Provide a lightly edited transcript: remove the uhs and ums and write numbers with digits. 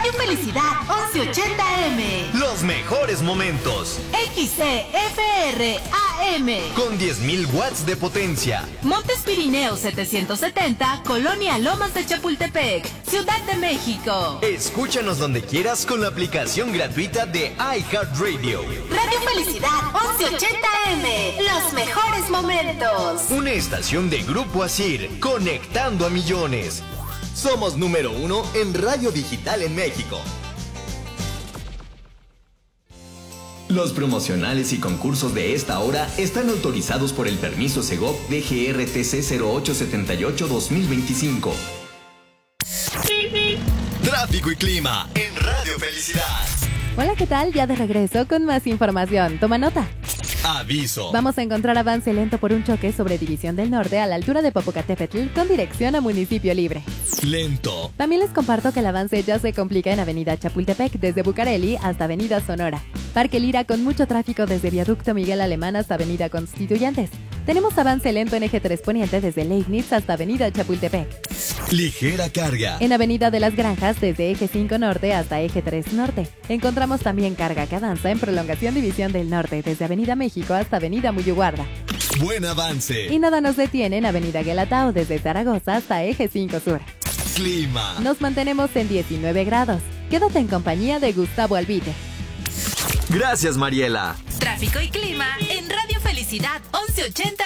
Radio Felicidad 1180M. Los mejores momentos. XCFR AM. Con 10.000 watts de potencia. Montes Pirineos 770, Colonia Lomas de Chapultepec, Ciudad de México. Escúchanos donde quieras con la aplicación gratuita de iHeartRadio. Radio Felicidad 1180M. Los mejores momentos. Una estación de Grupo Asir, conectando a millones. Somos número 1 en radio digital en México. Los promocionales y concursos de esta hora están autorizados por el permiso Segov DGRTC 0878-2025. Tráfico y clima en Radio Felicidad. Hola, ¿qué tal? Ya de regreso con más información. Toma nota. Aviso. Vamos a encontrar avance lento por un choque sobre División del Norte a la altura de Popocatépetl con dirección a Municipio Libre. Lento. También les comparto que el avance ya se complica en Avenida Chapultepec desde Bucareli hasta Avenida Sonora. Parque Lira con mucho tráfico desde Viaducto Miguel Alemán hasta Avenida Constituyentes. Tenemos avance lento en Eje 3 Poniente desde Leibniz hasta Avenida Chapultepec. Ligera carga. En Avenida de las Granjas desde Eje 5 Norte hasta Eje 3 Norte. Encontramos también carga que avanza en Prolongación División del Norte desde Avenida México hasta Avenida Muyuguarda. Buen avance. Y nada nos detiene en Avenida Guelatao desde Zaragoza hasta Eje 5 Sur. Clima. Nos mantenemos en 19 grados. Quédate en compañía de Gustavo Albite. Gracias, Mariela. Tráfico y clima en Radio Felicidad 1180.